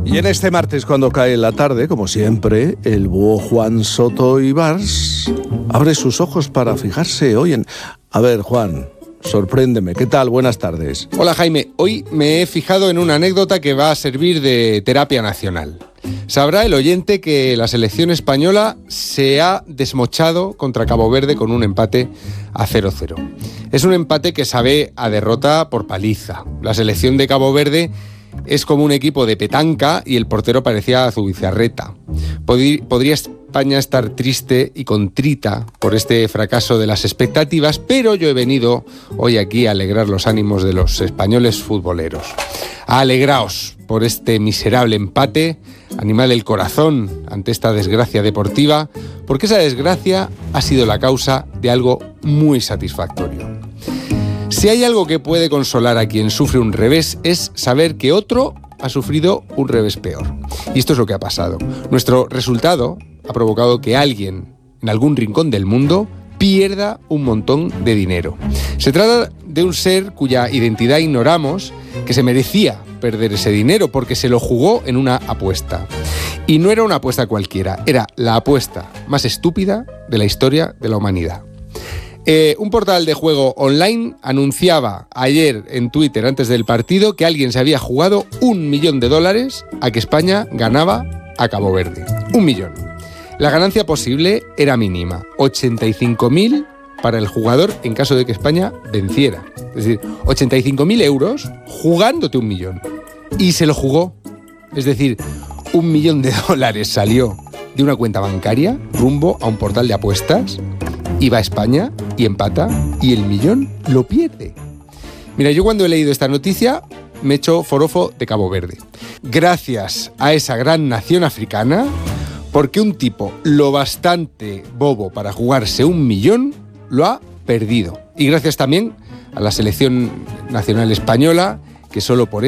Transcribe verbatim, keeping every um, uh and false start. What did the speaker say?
Y en este martes, cuando cae la tarde, como siempre, el búho Juan Soto Ibars abre sus ojos para fijarse hoy en... A ver, Juan, sorpréndeme. ¿Qué tal? Buenas tardes. Hola, Jaime. Hoy me he fijado en una anécdota que va a servir de terapia nacional. Sabrá el oyente que la selección española se ha desmochado contra Cabo Verde con un empate a cero cero. Es un empate que sabe a derrota por paliza. La selección de Cabo Verde es como un equipo de petanca y el portero parecía Zubizarreta. Podría, podría España estar triste y contrita por este fracaso de las expectativas, pero yo he venido hoy aquí a alegrar los ánimos de los españoles futboleros. Alegraos por este miserable empate, animad el corazón ante esta desgracia deportiva, porque esa desgracia ha sido la causa de algo muy satisfactorio. Si hay algo que puede consolar a quien sufre un revés es saber que otro ha sufrido un revés peor. Y esto es lo que ha pasado. Nuestro resultado ha provocado que alguien en algún rincón del mundo pierda un montón de dinero. Se trata de un ser cuya identidad ignoramos, que se merecía perder ese dinero porque se lo jugó en una apuesta. Y no era una apuesta cualquiera, era la apuesta más estúpida de la historia de la humanidad. Eh, un portal de juego online anunciaba ayer en Twitter, antes del partido, que alguien se había jugado un millón de dólares a que España ganaba a Cabo Verde. Un millón. La ganancia posible era mínima, ochenta y cinco mil para el jugador en caso de que España venciera. Es decir, ochenta y cinco mil euros jugándote un millón. Y se lo jugó. Es decir, un millón de dólares salió de una cuenta bancaria rumbo a un portal de apuestas. Y va a España y empata y el millón lo pierde. Mira, yo cuando he leído esta noticia me he hecho forofo de Cabo Verde. Gracias a esa gran nación africana, porque un tipo lo bastante bobo para jugarse un millón lo ha perdido. Y gracias también a la selección nacional española, que solo por